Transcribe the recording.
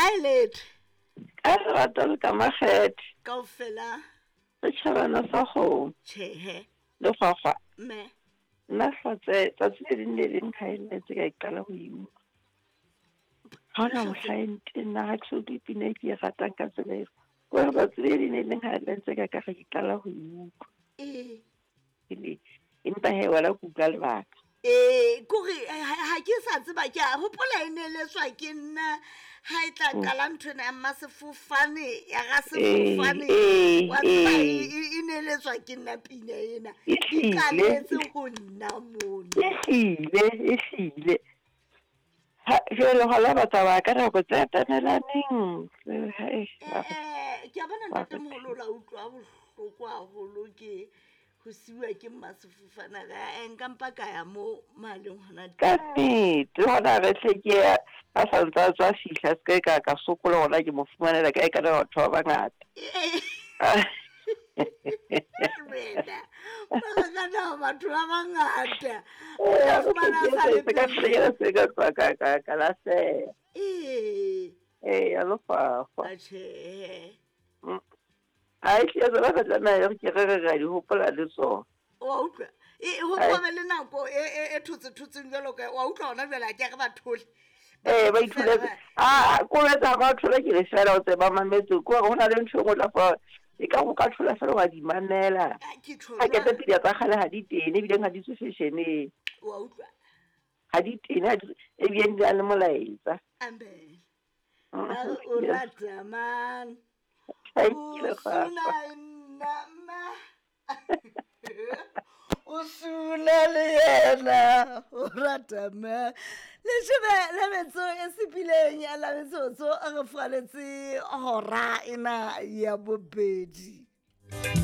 Hi late. Ka rata le ka makgethe Kaofela. setšhabana sa kgomo Tjhehe. le gwagwa Me. nna hlotse tsatsi le ding le leng ga e nnetse ka iqala go e utlwa ga ona mohlaente nna ga ke so dipina e ke e ratang ka tsela eo kore tsatsi le ding le leng ga e nnetse ka ga iqala go e utlwa empa he wala ke utlwa lebaka Kore ha ke sa tseba ke hopola e neletswa ke nna ha e tla qala nthwena ya masefofane ya ga sefofane wa tseba e neletswa ke nna pina ena di qaletse ho nna mona ehlile jwale gola batsa ba ka nako tse atamelaneng ke a bona ntatemoholo la utlwa bohloko haholo ke ho siwa ke masefofana ga nkampa ka ya mo maleng hona ka nnete gona re tlheke a santse a tswa fihla se ka sokola gona ke mo fumanela ka e kana batho ba bangata wena magagana batho ba bangata ka lasea a lo fafa a ehlile tsona ka tlameya ke re ga di hopola le tsona wa utlwa ho qobe le nako e thotse-thotseng jwalo ka wa utlwa hona jwale a ke re bathole ba ithuletse ko betsa ba thole ke le fela o tse ba mametse ko go na le ntho go tla fa e ka go ka thola fela wa di mamela a ke tse tsa gale ha di tene ebile ga di se fashion-eng wa utlwa ha di tene e bien di a le molaetsa amen o rata man Usula le yena o rata ma le shebe le metso e sepileng ya la metsotso a re faletse hora ena ya bobedi.